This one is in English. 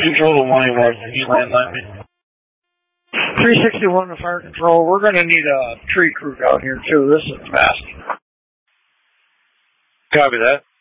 Control to 181, can you landline me? 361 to fire control. We're going to need a tree crew down here, too. This is fast. Copy that.